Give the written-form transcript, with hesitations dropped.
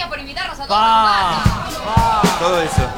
por invitarnos a todos a tu casa. Todo eso.